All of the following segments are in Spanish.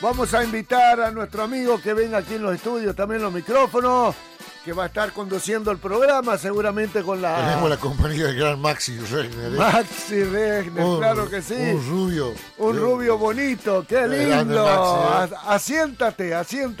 Vamos a invitar a nuestro amigo que venga aquí en los estudios, también los micrófonos, que va a estar conduciendo el programa, seguramente con la... Tenemos la compañía del gran Maxi Regner. Maxi Regner, claro que sí. Un rubio. Un rubio bonito, qué lindo. Maxi, asiéntate.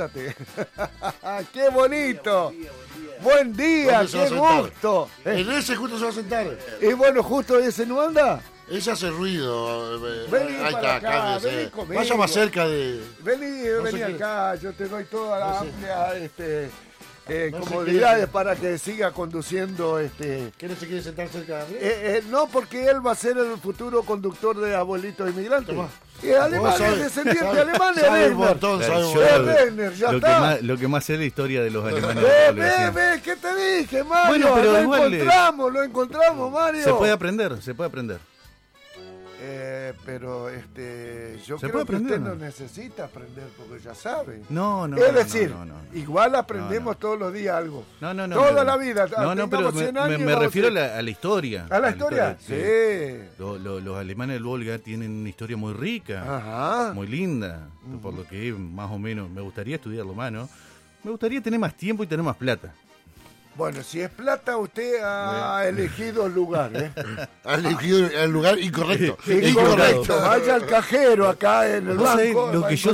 Qué bonito. Buen día, qué gusto. En ese justo se va a sentar. Y bueno, justo ese no anda. Ella hace ruido. Vení para acá, vení conmigo. Vaya más cerca de... Vení acá, yo te doy toda la amplia comodidades para que siga conduciendo. ¿Qué no se quiere sentar cerca de Andrés? No, porque él va a ser el futuro conductor de Abuelitos Inmigrantes. Y alemán, es descendiente alemán, es Regner. Ya está. Lo que más sé es la historia de los alemanes. ¿Qué te dije, Mario? Bueno, pero lo encontramos, Mario. Se puede aprender. Pero yo creo que aprender, usted ¿no? no necesita aprender porque ya sabe. No. Es decir, igual aprendemos todos los días algo. Toda la vida. Pero me refiero a la historia. ¿A la historia? Sí. Los alemanes del Volga tienen una historia muy rica, ajá, muy linda, por lo que más o menos me gustaría estudiarlo más, ¿no? Me gustaría tener más tiempo y tener más plata. Bueno, si es plata, usted ha elegido el lugar, ¿eh? Ha elegido el lugar incorrecto. Incorrecto. Vaya al cajero acá en el banco.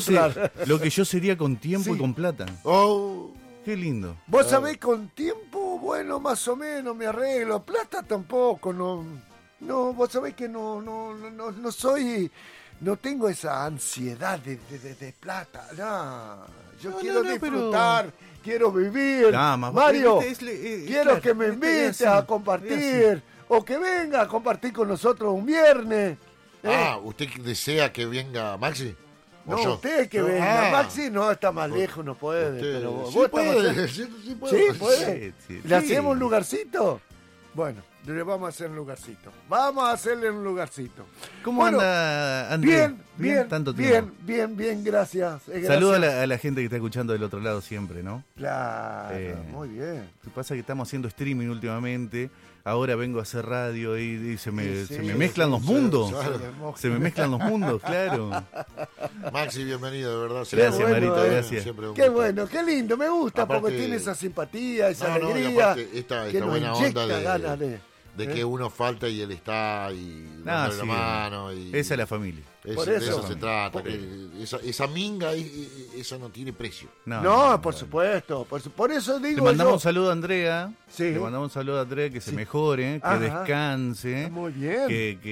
Lo que yo sería con tiempo y con plata. Oh, qué lindo. Vos sabés, con tiempo, bueno, más o menos me arreglo. Plata tampoco, no, vos sabés que no soy, no tengo esa ansiedad de plata. Yo quiero disfrutar. Quiero vivir, Mario, quiero que me invites a compartir, o que venga a compartir con nosotros un viernes. ¿Usted desea que venga Maxi? No, usted que venga. Maxi no, está más lejos, no puede. Pero vos puede. Sí, puede. ¿Le hacemos un lugarcito? Bueno, le vamos a hacer un lugarcito. Vamos a hacerle un lugarcito. ¿Cómo anda, Andrés? Bien, tanto tiempo. Bien, gracias. Saluda a la gente que está escuchando del otro lado siempre, ¿no? Claro, muy bien. Lo que pasa es que estamos haciendo streaming últimamente. Ahora vengo a hacer radio y se me mezclan los mundos. Se me mezclan los mundos, claro. Maxi, bienvenido, de verdad. Gracias, Marito, gracias. Qué bueno, qué lindo, me gusta, aparte, porque tiene esa simpatía, esa alegría. Esta que buena onda de ¿eh? Que uno falta y él está y dándole la mano. Esa es la familia. Por eso. De eso se trata. Esa minga, eso no tiene precio. No, por supuesto. Por eso digo. Le mandamos un saludo a Andrea. Sí. Le mandamos un saludo a Andrea, que se mejore, que descanse. Muy bien.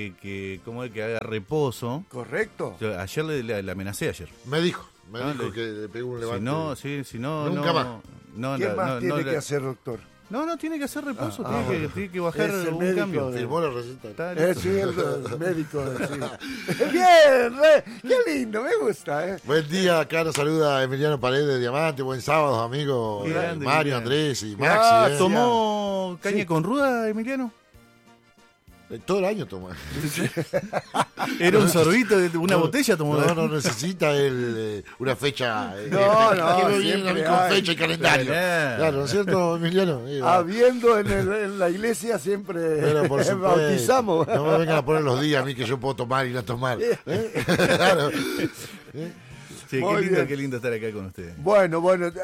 Que haga reposo. Correcto. Ayer le amenacé ayer. Me dijo que le pegó un levante. Si no, nunca más. ¿Qué más tiene que hacer, doctor? No tiene que hacer reposo, tiene que bajar un cambio. Firmó la receta. Es el médico. Sí. Bien, qué lindo, me gusta. Buen día, acá nos saluda Emiliano Paredes de Diamante. Buen sábado, amigos. Mario, Andrés y Maxi. ¿Tomó caña con ruda, Emiliano? Todo el año toma. Era un sorbito de una botella tomó. No necesita una fecha. No, siempre con fecha y calendario. Claro, ¿no es cierto, Emiliano? Habiendo en la iglesia siempre bautizamos. No me vengan a poner los días a mí que yo puedo tomar y no tomar. Claro. Sí, qué lindo estar acá con ustedes. Bueno,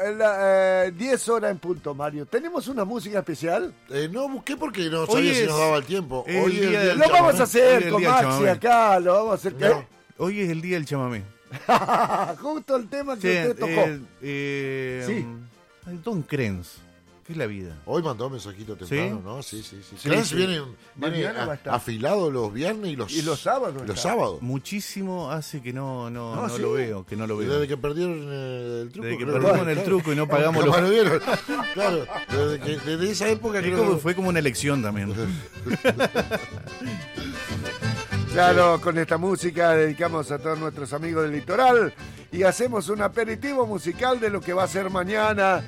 10 horas en punto, Mario. ¿Tenemos una música especial? No busqué porque no sabía si nos daba el tiempo. Lo vamos a hacer con Maxi acá, lo vamos a hacer. No. Hoy es el día del chamamé. Justo el tema que usted tocó. Don Krenz. ¿Qué es la vida? Hoy mandó un mensajito temprano, ¿no? Sí. Krenz viene afilado los viernes y los sábados. Los sábados. Muchísimo hace que no lo veo. Desde que perdieron el truco. Desde que perdimos el truco y no pagamos los... Claro, desde esa época fue como una elección también. Claro, con esta música dedicamos a todos nuestros amigos del litoral y hacemos un aperitivo musical de lo que va a ser mañana,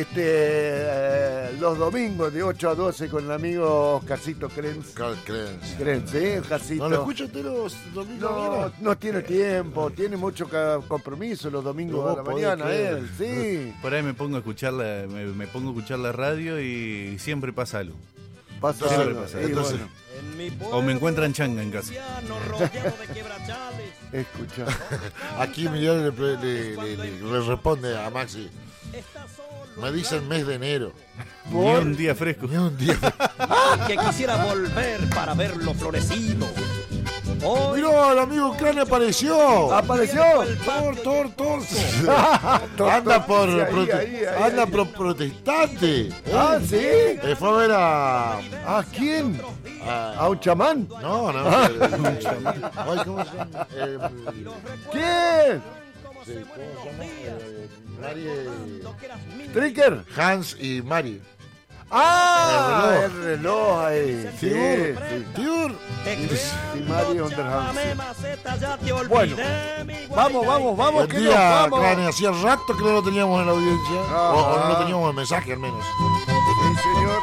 los domingos de 8 a 12 con el amigo Oscarcito Krenz. Krenz, ¿sí? Oscarcito. ¿No lo escucha usted los domingos? No tiene tiempo, tiene mucho compromiso los domingos a la mañana, él, sí. Por ahí me pongo a escuchar la radio y siempre pasa algo. Pasa algo. Entonces, o me encuentran changa en casa. Escucha. Aquí Miguel le responde a Maxi. Me dicen mes de enero. Ni un día fresco. Ni un día. Que quisiera volver para verlo florecido. Hoy Mirá, el amigo Crane apareció. ¿Apareció? Thor. Anda por anda por protestante. Ah, ¿sí? Fue a ver a ¿A quién? ¿A un chamán? No. Ay, ¿cómo se llama? ¿Quién? Sí, ¿cómo se llama? Marie. ¿Tricker? Hans y Mari. ¡Ah! El reloj ahí. Sí, Tiur. sí, Mario Underhand. Bueno, vamos, Buen que día, nos vamos. Crane. Hacía rato que no lo teníamos en la audiencia. O no lo teníamos en mensaje, al menos. Sí, señor.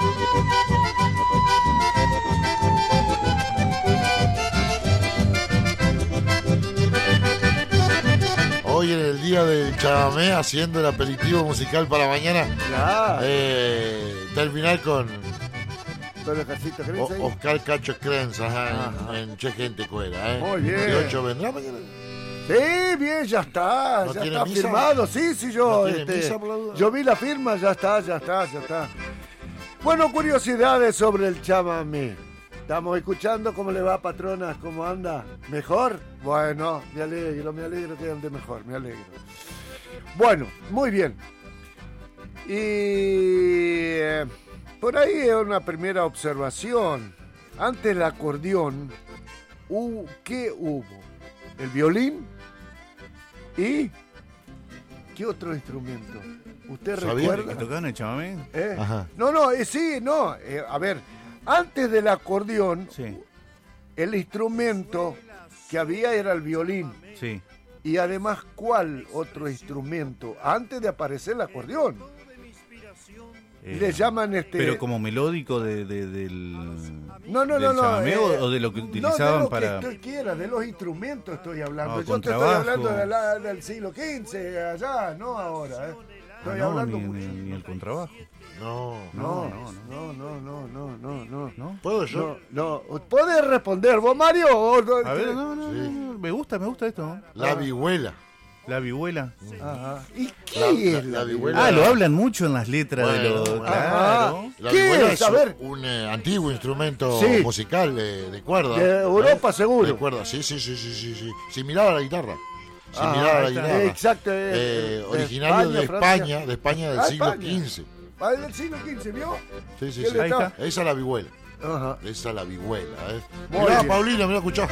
Hoy en el día del chamamé, haciendo el aperitivo musical para mañana. Claro. Terminar con Todo el ejército, ¿crees ahí? Oscar Cacho Krenz en Che Gente Cuera. Muy bien. 18 vendrá mañana. Sí, bien, ya está. ¿No Ya tiene está misa? firmado. Sí, yo. ¿No tiene misa, por la duda? Yo vi la firma, ya está. Bueno, curiosidades sobre el chamamé. Estamos escuchando cómo le va, patronas, cómo anda. ¿Mejor? Bueno, me alegro que ande mejor, me alegro. Bueno, muy bien. Y por ahí es una primera observación. Antes del acordeón, ¿qué hubo? El violín y ¿qué otro instrumento? ¿Usted ¿Sabía? ¿Que recuerda? tocaban el chamamé? Ajá. A ver, antes del acordeón, Sí, el instrumento que había era el violín. sí. Y además, ¿cuál otro instrumento? Antes de aparecer el acordeón. Le llaman Pero como melódico del No, del chamamé o de lo que utilizaban no, de lo para... que quiera, de los instrumentos estoy hablando. No, Yo te estoy contrabajo. hablando del siglo XV, allá, no ahora. Estoy no, hablando ni el contrabajo. No. No. ¿Puedo yo? No. ¿Podés responder vos, Mario? A ver, no, me gusta esto. La vihuela. La vihuela. Ajá. ¿Y qué es la vihuela? Ah, lo hablan mucho en las letras de los... Bueno, Claro. La ¿Qué vihuela es? es A ver. un antiguo instrumento Sí. musical de cuerda. De Europa, seguro. De cuerda, sí. Similar a la guitarra. Similar a la ahí está. guitarra. Exacto. Originario de Francia. España del Ah, siglo España. XV. Ah, del siglo XV, ¿vio? Sí. ¿Qué le Ahí está. Esa es la vihuela. Ajá. Esa es la vihuela. Muy Mirá, bien. Paulina, mirá, escuchá.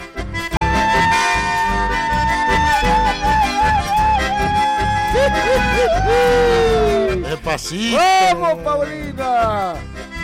Despacito. ¡Vamos, Paulina!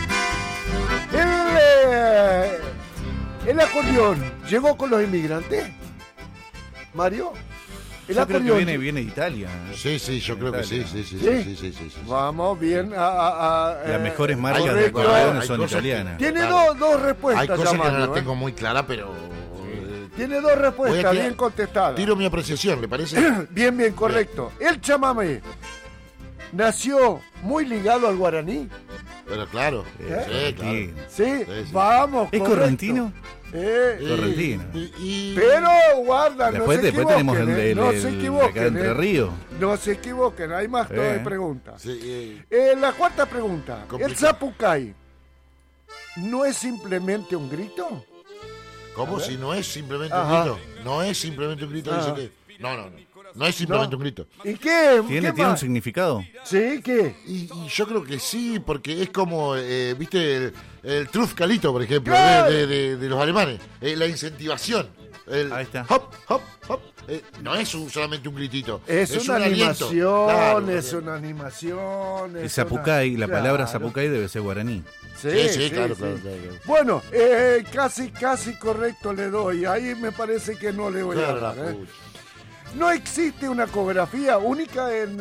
El acordeón llegó con los inmigrantes. Mario, el Yo creo que acordeón. viene de Italia. Sí, yo creo que sí. ¿Sí? Vamos bien. Las mejores marcas de correcto. acordeones Hay son cosas que- italianas. Tiene Claro. dos respuestas. Hay cosas ya, que no Mario, las tengo muy claras, pero Tiene dos Voy respuestas a bien contestadas. tiro mi apreciación, ¿le parece? Bien, correcto. El chamamé nació muy ligado al guaraní. Pero claro. Sí, claro. Sí, Sí. vamos. ¿Es correcto. correntino? Y- Pero guarda, Después no se tenemos equivoquen, no se de equivoquen. acá de Entre Ríos. No se equivoquen, hay más todavía preguntas. Sí, La cuarta pregunta. Complicado. ¿El zapucay no es simplemente un grito? ¿Cómo si no es simplemente Ajá. un grito? No es simplemente un grito, dice que. No es simplemente un grito. ¿Y qué? ¿Tiene ¿Qué un más? significado? ¿Sí? ¿Qué? Y yo creo que sí, porque es como, viste, el Truth Calito, por ejemplo, Claro. de los alemanes. La incentivación. Ahí está. Hop, hop, hop. No es solamente un gritito. Es una un aliento. animación, Claro, es una animación. El es zapucay, una- la palabra Claro. zapucay debe ser guaraní. Sí, claro. Bueno, casi correcto le doy. Ahí me parece que no le voy a Claro, dar. la pucha. ¿No existe una coreografía única en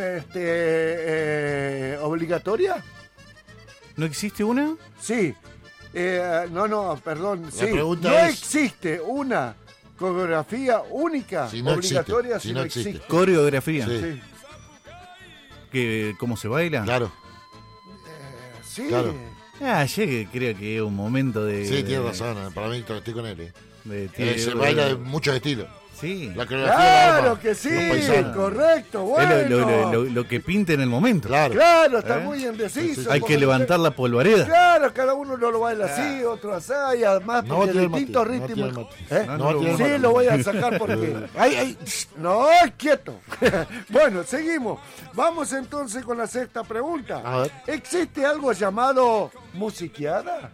obligatoria? ¿No existe una? Sí. Perdón. Sí. pregunta No es- existe una coreografía única Si no obligatoria existe, si no existe. Coreografía. Sí. Que, ¿Cómo se baila? Claro. Sí. Claro. Llegue, creo que es un momento de... Sí, tiene razón. Para mí estoy con él. de- Se baila de muchos estilos. Sí. La coreografía de la Claro AMA, que sí, los paisanos. correcto, bueno. Es lo que pinta en el momento. Claro, está muy indeciso. Hay que levantar la polvareda. Claro, cada uno lo baila así, otro así, y además No va a porque tirar el distintos mate, no va a ritmos. tirar el mate. ¿Eh? No va a tirar el Sí, mate. lo voy a sacar porque... No, quieto. Bueno, seguimos. Vamos entonces con la sexta pregunta. A ver. ¿Existe algo llamado musiqueada?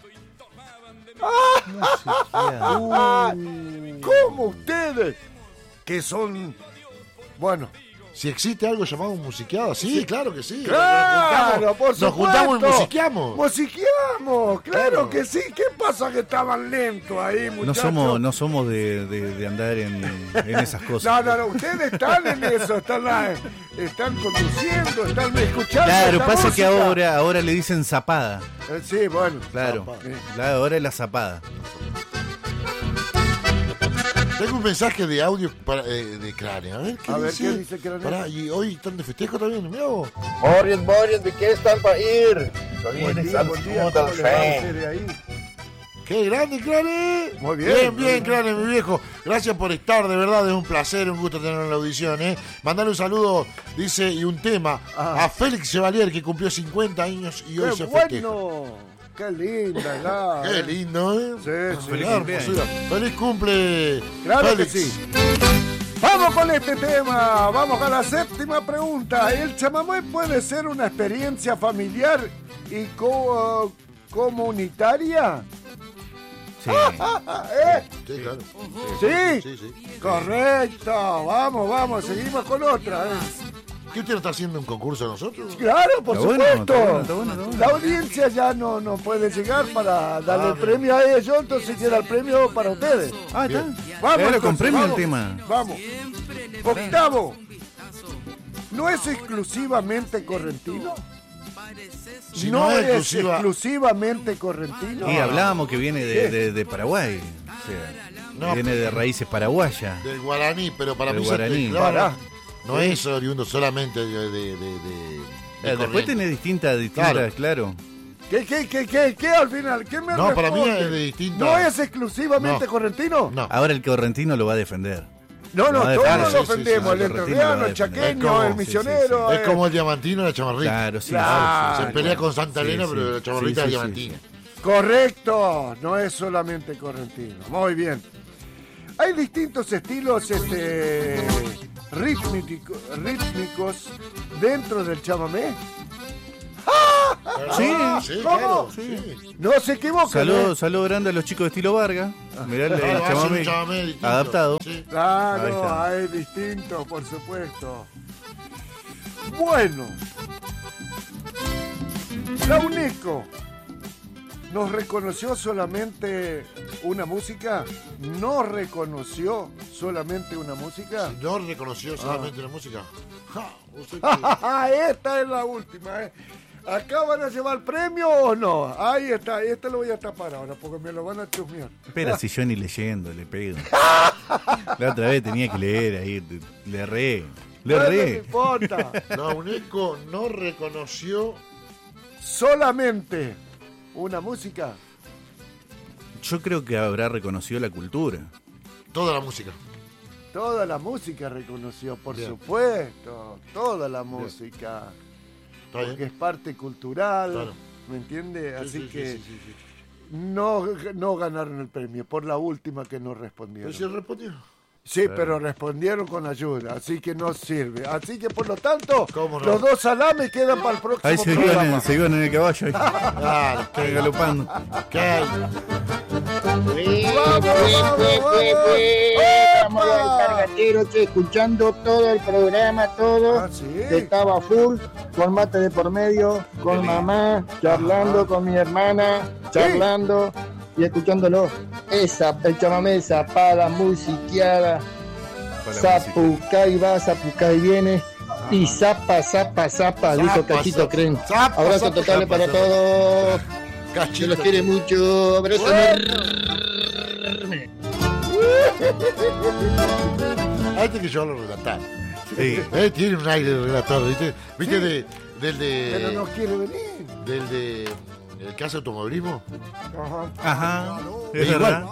¿Cómo ustedes? Que son... Bueno... Si existe algo llamado musiqueada, sí, claro que sí. Claro, por supuesto. Nos juntamos y musiqueamos. Musiqueamos, claro que sí. ¿Qué pasa que estaban lentos ahí, muchachos? No somos de andar en esas cosas. No, ustedes están en eso, están conduciendo, están escuchando. Claro, esta pasa música. que ahora le dicen zapada. Sí, bueno. Claro, Zapada. ahora es la zapada. Tengo un mensaje de audio de Cráneo. A ver, ¿qué dice Cráneo? Pará, y hoy están de festejo también, mirá vos. Boris, ¿de qué están para ir? Buen día, ¿cómo le va a hacer de ahí? ¡Qué grande, Crane! Muy bien. Bien, Crane, mi viejo. Gracias por estar, de verdad, es un placer, un gusto tenerlo en la audición, ¿eh? Mandale un saludo, dice, y un tema a Félix Chevalier, que cumplió 50 años y hoy ¡Qué se festeja. bueno! ¡Qué linda! La, Qué lindo, ¿eh? Sí, Feliz Hermosura. ¡Feliz cumple, Claro Félix! que sí. Vamos con este tema, vamos a la séptima pregunta. ¿El chamamé puede ser una experiencia familiar y comunitaria? Sí. Sí, claro. ¿Sí? Sí. Correcto, vamos, seguimos con otra. ¿Qué usted no está haciendo un concurso a nosotros? Claro, por Está bueno, supuesto. está bueno. La audiencia ya no puede llegar para darle el premio a ellos, entonces queda el premio para ustedes. Ah, está. Vamos, Claro, con entonces, premio el vamos, tema. Vamos. Octavo. ¿No es exclusivamente correntino? Si no no es es exclusiva- exclusivamente correntino. Y hablábamos que viene de Paraguay. O sea, No. viene de raíces paraguayas. Del guaraní, pero para Del mí guaraní. claro, Pará. no es oriundo solamente de Después corriente. tenés distintas, claro. ¿Qué al final? ¿Qué me No, para mí responde? es de distinta. ¿No es exclusivamente No. correntino? No. Ahora el correntino lo va a defender. No, No, todos claro, lo sí, ofendemos. sí, El sí, entrerriano, sí, el sí, chaqueño, es como- el misionero. Es como el diamantino y la chamarrita. Claro, sí. Claro. Se pelea con Santa Sí, Elena, sí. pero la chamarrita Sí, es sí, diamantina. Correcto, no es solamente correntino. Muy bien. Hay distintos estilos rítmicos dentro del chamamé. Sí, Sí, ¿Cómo? claro, sí. No se equivocan. Saludo grande a los chicos de estilo Vargas. Mirá el Claro, hace chamamé un chamamé distinto. adaptado. Sí. Ahí Claro, está. hay distintos, por supuesto. Bueno, la UNESCO nos reconoció solamente una música. ¿No reconoció solamente una música? Si no reconoció solamente la música. Ja, usted que- Esta es la última, ¿eh? ¿Acá van a llevar premio o no? Ahí está, este lo voy a tapar ahora porque me lo van a chusmear. Espera, si yo ni leyendo le pego. La otra vez tenía que leer ahí. Le erré. Le No me erré. importa. La UNESCO no reconoció. Solamente una música. Yo creo que habrá reconocido la cultura. Toda la música. Toda la música reconoció, por Bien. supuesto. Toda la música. ¿Está bien? Porque es parte cultural. Claro. ¿Me entiende? Sí, Así sí, que sí, sí, sí. no ganaron el premio por la última que no Pero respondieron. si respondió. Sí, pero respondieron con ayuda, así que no sirve. Así que por lo tanto, ¿Cómo no? los dos salames quedan para el próximo Ahí se programa. iban en el caballo. Ahí. Claro, Galopando. ¿qué hay? Vamos al cargatero, estoy escuchando todo el programa, todo. Ah, sí. Estaba full, con mate de por medio, con mamá, charlando con mi hermana, charlando y escuchándolo. El chamamé, zapada, musiqueada, zapucay va, zapucay viene. Y zapa, dijo Zapa, Cachito zapa, Cren. zapa, Abrazo zapa, total zapa, para zapa. todos. Se Cachito. los quiere mucho. Abrazo enorme. Hay que yo lo relatar. Sí. Tiene un aire de relator, ¿viste? ¿Viste del Pero no de. quiere venir. Del de. el que hace automovilismo. Ajá. Es Igual, verdad.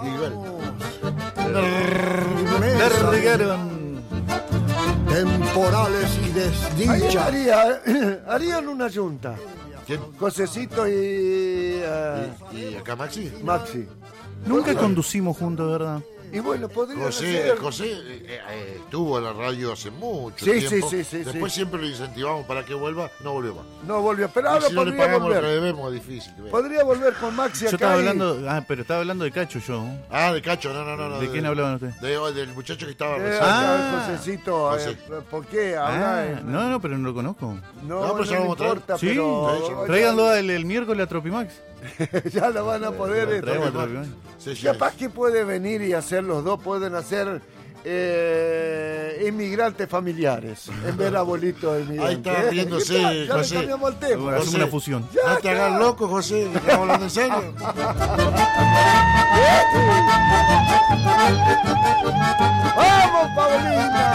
Largaron. Temporales y Ahí desdichas. harían una junta. ¿Quién? Josecito y ¿Y acá Maxi? Maxi. Nunca conducimos juntos, ¿verdad? Y bueno, podrían José hacer... estuvo en la radio hace mucho Sí, tiempo. sí, sí, sí, Después sí. siempre lo incentivamos para que vuelva, no volvió más. No volvió, pero Y ahora si no le podría pagamos lo que volver. debemos, es difícil. que venga. Podría volver con Maxi Yo acá. estaba y- hablando. Pero estaba hablando de Cacho yo. Ah, de Cacho, no. ¿De quién hablaban ustedes? Del muchacho que estaba recién. acá, Josecito, José. ¿por qué? Habla No, pero no lo conozco. No, pero ya no vamos a traer. importa, Sí, pero... tráiganlo el miércoles a Tropimax. Ya lo van a poder... Traemos a Tropimax. Sí, Capaz que puede venir y hacer los dos, pueden hacer inmigrantes familiares, en vez de abuelitos inmigrantes. Ahí está riéndose, Ya le José. cambiamos el tema. Hacemos una fusión. No te hagas loco, José, que estamos hablando en serio. ¡Vamos, Paulina!